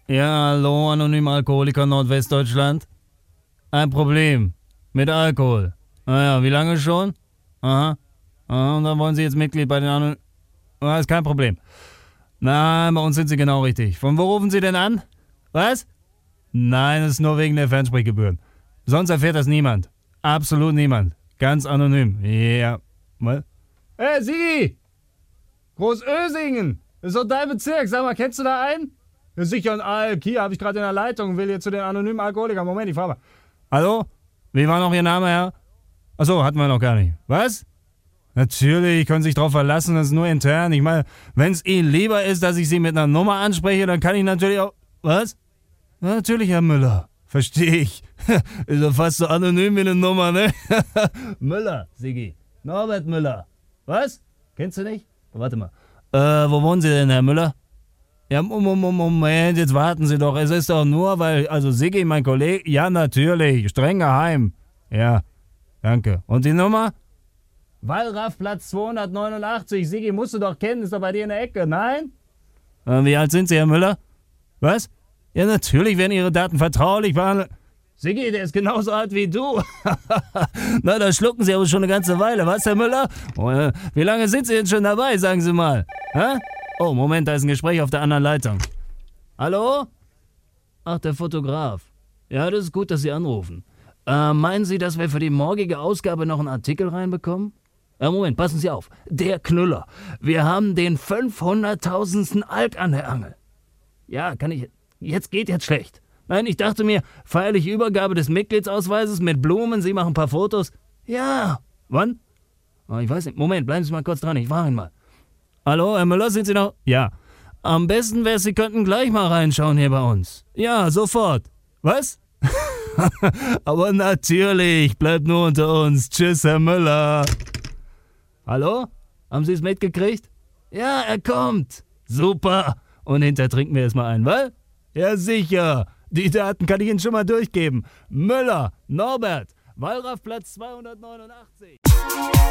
Ja, hallo, anonym Alkoholiker Nordwestdeutschland. Ein Problem. Mit Alkohol. Naja, wie lange schon? Aha. Und dann wollen Sie jetzt Mitglied bei den anderen. Ist kein Problem. Nein, bei uns sind Sie genau richtig. Von wo rufen Sie denn an? Was? Nein, es ist nur wegen der Fernsprechgebühren. Sonst erfährt das niemand. Absolut niemand. Ganz anonym. Ja. Was? Hey, Sigi! Großösingen! Das ist doch dein Bezirk. Sag mal, kennst du da einen? Ja, sicher ein Alk. Hier habe ich gerade in der Leitung. Will jetzt zu den anonymen Alkoholikern. Moment, ich frage mal. Hallo? Wie war noch Ihr Name, Herr? Achso, hatten wir noch gar nicht. Was? Natürlich, können sich drauf verlassen, das ist nur intern. Ich meine, wenn es Ihnen lieber ist, dass ich Sie mit einer Nummer anspreche, dann kann ich natürlich auch... Was? Na, natürlich, Herr Müller. Verstehe ich. Ist doch fast so anonym wie eine Nummer, ne? Müller, Sigi. Norbert Müller. Was? Kennst du nicht? Warte mal. Wo wohnen Sie denn, Herr Müller? Ja, Moment, jetzt warten Sie doch. Es ist doch nur, weil... Also Sigi, mein Kollege... Ja, natürlich. Streng geheim. Ja, danke. Und die Nummer? Wallraffplatz 289. Sigi, musst du doch kennen. Ist doch bei dir in der Ecke. Nein? Wie alt sind Sie, Herr Müller? Was? Ja, natürlich werden Ihre Daten vertraulich behandelt. Sigi, der ist genauso alt wie du. Na, da schlucken Sie aber schon eine ganze Weile, was, Herr Müller? Wie lange sind Sie denn schon dabei, sagen Sie mal? Hä? Oh, Moment, da ist ein Gespräch auf der anderen Leitung. Hallo? Ach, der Fotograf. Ja, das ist gut, dass Sie anrufen. Meinen Sie, dass wir für die morgige Ausgabe noch einen Artikel reinbekommen? Moment, passen Sie auf. Der Knüller. Wir haben den 500.000. Alk an der Angel. Ja, kann ich... Geht jetzt schlecht. Nein, ich dachte mir, feierliche Übergabe des Mitgliedsausweises mit Blumen, Sie machen ein paar Fotos. Ja. Wann? Oh, ich weiß nicht. Moment, bleiben Sie mal kurz dran, ich frage ihn mal. Hallo, Herr Müller, sind Sie noch? Ja. Am besten wäre, Sie könnten gleich mal reinschauen hier bei uns. Ja, sofort. Was? Aber natürlich, bleibt nur unter uns. Tschüss, Herr Müller. Hallo? Haben Sie es mitgekriegt? Ja, er kommt. Super. Und hinterher trinken wir erstmal ein, was? Ja, sicher. Die Daten kann ich Ihnen schon mal durchgeben. Müller, Norbert, Wallraffplatz 289.